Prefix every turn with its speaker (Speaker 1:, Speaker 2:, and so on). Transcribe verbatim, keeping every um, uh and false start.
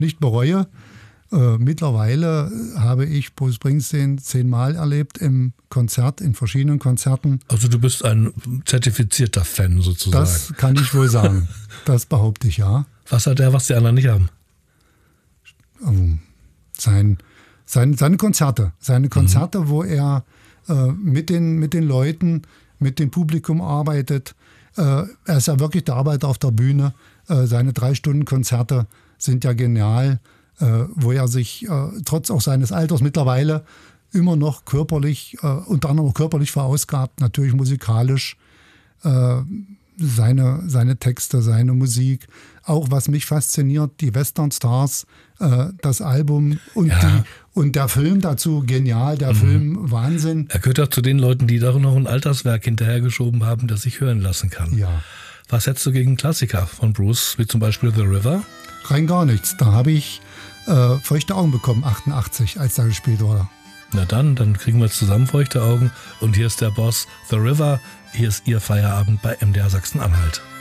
Speaker 1: nicht bereue. Äh, mittlerweile habe ich Bruce Springsteen zehnmal erlebt im Konzert, in verschiedenen Konzerten.
Speaker 2: Also du bist ein zertifizierter Fan sozusagen.
Speaker 1: Das kann ich wohl sagen. Das behaupte ich, ja.
Speaker 2: Was hat er, was die anderen nicht haben?
Speaker 1: Ähm, sein, sein, seine Konzerte. Seine Konzerte, mhm. wo er äh, mit, den, mit den Leuten, mit dem Publikum arbeitet. Äh, er ist ja wirklich der Arbeiter auf der Bühne. Äh, seine Drei-Stunden-Konzerte sind ja genial. Äh, wo er sich äh, trotz auch seines Alters mittlerweile immer noch körperlich, äh, unter anderem auch körperlich verausgabt, natürlich musikalisch, äh, seine, seine Texte, seine Musik. Auch was mich fasziniert, die Western Stars, äh, das Album und,
Speaker 2: ja.
Speaker 1: die, und der Film dazu, genial, der mhm. Film, Wahnsinn.
Speaker 2: Er gehört auch zu den Leuten, die da noch ein Alterswerk hinterhergeschoben haben, das sich hören lassen kann.
Speaker 1: Ja.
Speaker 2: Was hättest du gegen Klassiker von Bruce, wie zum Beispiel The River?
Speaker 1: Rein gar nichts. Da habe ich äh, feuchte Augen bekommen, achtundachtzig, als da gespielt wurde.
Speaker 2: Na dann, dann kriegen wir zusammen feuchte Augen. Und hier ist der Boss, The River. Hier ist Ihr Feierabend bei M D R Sachsen-Anhalt.